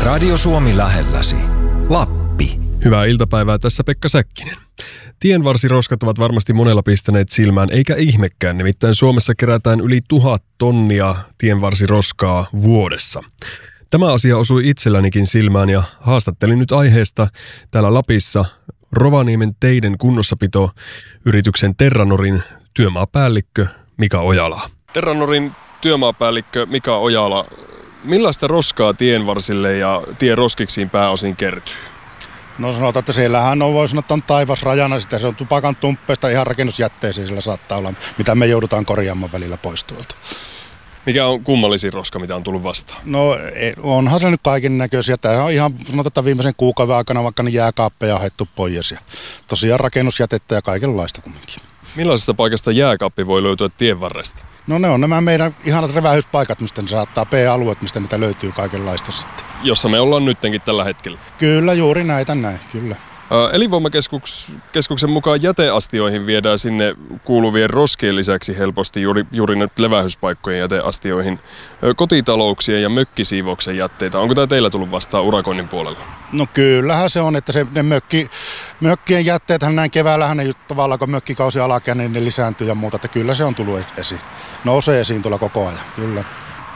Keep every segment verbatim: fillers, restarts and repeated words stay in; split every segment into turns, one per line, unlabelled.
Radio Suomi lähelläsi. Lappi.
Hyvää iltapäivää, tässä Pekka Säkkinen. Tienvarsiroskat ovat varmasti monella pistäneet silmään, eikä ihmekään, nimittäin Suomessa kerätään yli tuhat tonnia tienvarsiroskaa vuodessa. Tämä asia osui itsellänikin silmään ja haastattelin nyt aiheesta täällä Lapissa Rovaniemen teiden kunnossapito-yrityksen Terranorin työmaapäällikkö Mika Ojala. Terranorin työmaapäällikkö Mika Ojala, millaista roskaa tienvarsille ja tieroskiksiin pääosin kertyy?
No sanotaan, että siellähän on, voi sanoa, että on taivas rajana, sitä se on tupakan tumppeista ihan rakennusjätteisiin, sillä saattaa olla, mitä me joudutaan korjaamaan välillä pois tuolta.
Mikä on kummallisin roska, mitä on tullut vastaan?
No onhan se nyt kaiken näköisiä. Tämä on ihan, sanotaan, että viimeisen kuukauden aikana vaikka niin jääkaappeja on haettu pois ja tosiaan rakennusjätettä ja kaikenlaista kumminkin.
Millaisesta paikasta jääkaappi voi löytyä tien varresta?
No ne on nämä meidän ihanat revähyspaikat, mistä ne saattaa, P-alueet, mistä niitä löytyy kaikenlaista sitten.
Jossa me ollaan nyttenkin tällä hetkellä.
Kyllä, juuri näitä näin, kyllä.
Elinvoimakeskuksen mukaan jäteastioihin viedään sinne kuuluvien roskien lisäksi helposti juuri, juuri nyt levähyspaikkojen jäteastioihin kotitalouksien ja mökkisiivouksen jätteitä. Onko tämä teillä tullut vastaan urakoinnin puolella?
No kyllähän se on, että se, ne mökki, mökkien jätteethän näin keväällähän ne tavallaan kun mökkikausi alkaa, niin ne lisääntyy ja muuta, että kyllä se on tullut esiin. Nousee esiin tuolla koko ajan, kyllä.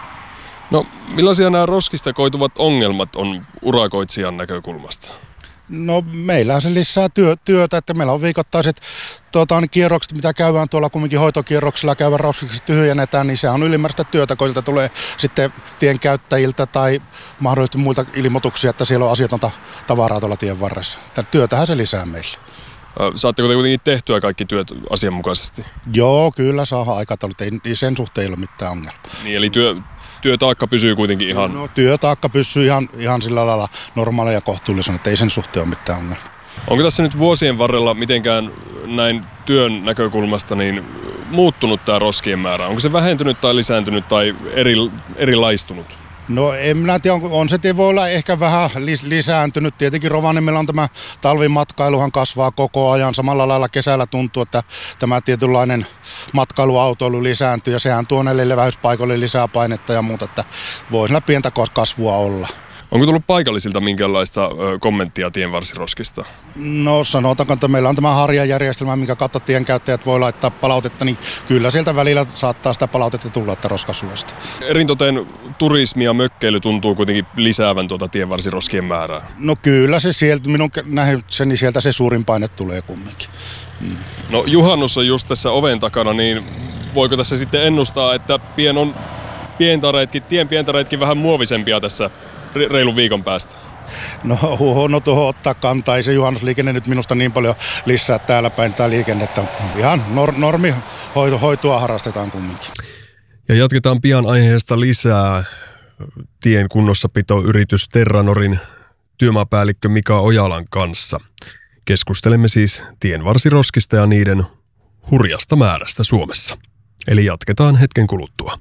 No millaisia nämä roskista koituvat ongelmat on urakoitsijan näkökulmasta?
No meillähän se lisää työ, työtä, että meillä on viikoittaiset tuota, kierrokset, mitä käydään tuolla kumminkin hoitokierroksilla, käydään roskiksi tyhjennetään, niin se on ylimääräistä työtä, kun siltä tulee sitten tienkäyttäjiltä tai mahdollisesti muilta ilmoituksia, että siellä on asiatonta tavaraa tuolla tien varressa. Tämä työtähän se lisää meille.
Saatteko te kuitenkin tehtyä kaikki työt asianmukaisesti?
Joo, kyllä saa aikataulut, ei sen suhteen ei ole mitään ongelmaa.
Niin, eli työ... Työtaakka pysyy kuitenkin ihan...
No, työtaakka pysyy ihan, ihan sillä lailla normaalia ja kohtuullisen, että ei sen suhteen ole mitään ongelmaa.
Onko tässä nyt vuosien varrella mitenkään näin työn näkökulmasta niin muuttunut tämä roskien määrä? Onko se vähentynyt tai lisääntynyt tai eri, erilaistunut?
No en minä tiedä, on, on se voi olla ehkä vähän lisääntynyt. Tietenkin Rovaniemellä on tämä talvimatkailuhan kasvaa koko ajan. Samalla lailla kesällä tuntuu, että tämä tietynlainen matkailuautoilu lisääntyy ja sehän tuo näille levähyspaikoille lisää painetta ja muuta, että voi siinä pientä kasvua olla.
Onko tullut paikallisilta minkälaista ö, kommenttia tienvarsiroskista?
No sanotaanko, että meillä on tämä harjajärjestelmä, minkä kautta tienkäyttäjät voi laittaa palautetta, niin kyllä sieltä välillä saattaa sitä palautetta tulla, että roskasuosta.
Eritoten turismi ja mökkeily tuntuu kuitenkin lisäävän tuota tienvarsiroskien määrää.
No kyllä se sieltä, minun nähdäkseni sieltä se suurin paine tulee kumminkin. Mm.
No juhannus on just tässä oven takana, niin voiko tässä sitten ennustaa, että pien on pientareitkin, tien pientareitkin vähän muovisempia tässä reilun viikon päästä?
No huono tuohon ottaa kantaa. Ei se juhannusliikenne nyt minusta niin paljon lisää täällä päin tämä liikennettä. Ihan nor- normi hoito, hoitoa harrastetaan kumminkin.
Ja jatketaan pian aiheesta lisää. Tien kunnossapitoyritys Terranorin työmaapäällikkö Mika Ojalan kanssa. Keskustelemme siis tienvarsiroskista ja niiden hurjasta määrästä Suomessa. Eli jatketaan hetken kuluttua.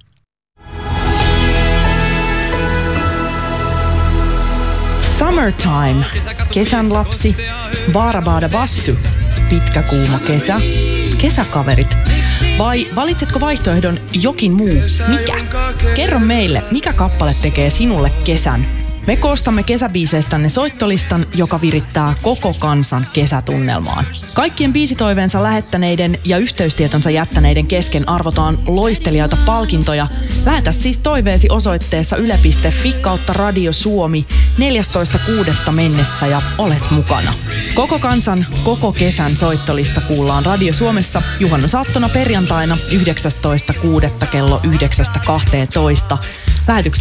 Summertime, kesän lapsi, Baarabaada Bastu, pitkä kuuma kesä, kesäkaverit. Vai valitsetko vaihtoehdon jokin muu? Mikä? Kerro meille, mikä kappale tekee sinulle kesän. Me koostamme kesäbiiseistänne soittolistan, joka virittää koko kansan kesätunnelmaan. Kaikkien biisitoiveensa lähettäneiden ja yhteystietonsa jättäneiden kesken arvotaan loistelijaita palkintoja. Lähetä siis toiveesi osoitteessa yle piste fi kautta Radio Suomi neljästoista kuudetta mennessä ja olet mukana. Koko kansan, koko kesän soittolista kuullaan Radio Suomessa juhannusaattona perjantaina yhdeksästoista kuudetta kello yhdeksästä kahteentoista. Lähetyksen